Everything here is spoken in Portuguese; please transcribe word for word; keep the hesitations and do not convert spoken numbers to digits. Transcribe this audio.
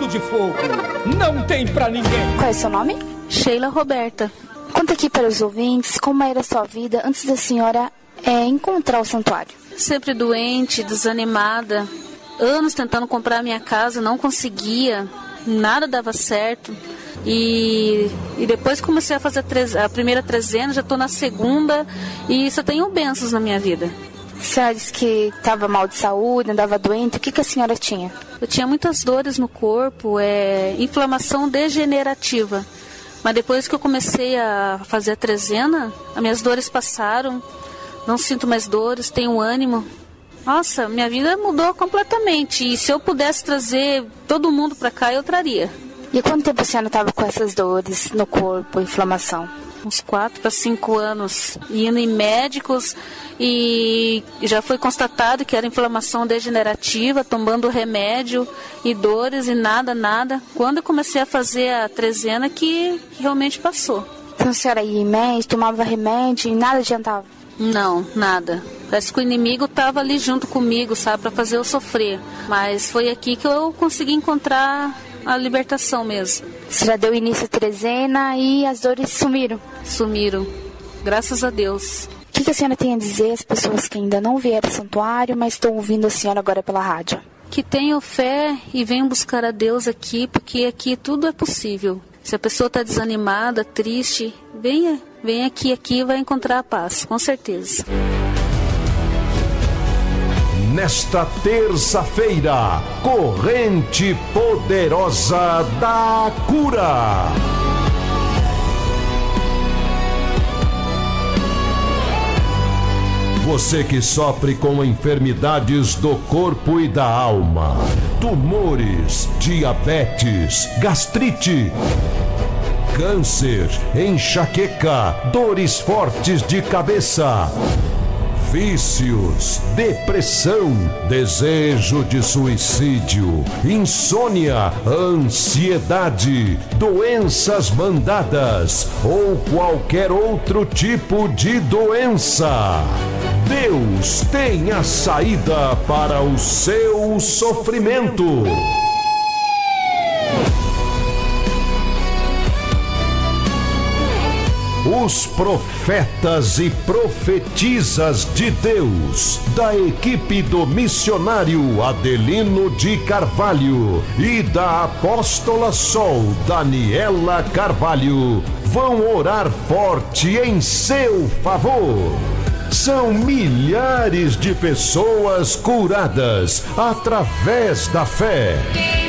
lago de fogo. Não tem pra ninguém. Qual é o seu nome? Sheila Roberta. Conta aqui para os ouvintes como era a sua vida antes da senhora é, encontrar o santuário. Sempre doente, desanimada. Anos tentando comprar minha casa, não conseguia. Nada dava certo. E, e depois comecei a fazer a primeira trezena, já estou na segunda e só tenho bênçãos na minha vida. A senhora disse que estava mal de saúde, andava doente. O que, que a senhora tinha? Eu tinha muitas dores no corpo, é, inflamação degenerativa. Mas depois que eu comecei a fazer a trezena, as minhas dores passaram, não sinto mais dores, tenho ânimo. Nossa, minha vida mudou completamente. E se eu pudesse trazer todo mundo para cá, eu traria. E quanto tempo a senhora estava com essas dores no corpo, inflamação? Uns quatro para cinco anos, indo em médicos e já foi constatado que era inflamação degenerativa, tomando remédio e dores e nada, nada. Quando eu comecei a fazer a trezena que realmente passou. Então a senhora ia em médico, tomava remédio e nada adiantava? Não, nada. Parece que o inimigo estava ali junto comigo, sabe, para fazer eu sofrer. Mas foi aqui que eu consegui encontrar a libertação mesmo. Você já deu início à trezena e as dores sumiram? Sumiram, graças a Deus. O que, que a senhora tem a dizer às pessoas que ainda não vieram ao santuário, mas estão ouvindo a senhora agora pela rádio? Que tenham fé e venham buscar a Deus aqui, porque aqui tudo é possível. Se a pessoa está desanimada, triste, venha, venha aqui, aqui vai encontrar a paz, com certeza. Nesta terça-feira, corrente poderosa da cura. Você que sofre com enfermidades do corpo e da alma, tumores, diabetes, gastrite, câncer, enxaqueca, dores fortes de cabeça, vícios, depressão, desejo de suicídio, insônia, ansiedade, doenças mandadas ou qualquer outro tipo de doença. Deus tem a saída para o seu sofrimento. Os profetas e profetisas de Deus, da equipe do missionário Adelino de Carvalho e da apóstola Sol Daniela Carvalho, vão orar forte em seu favor. São milhares de pessoas curadas através da fé.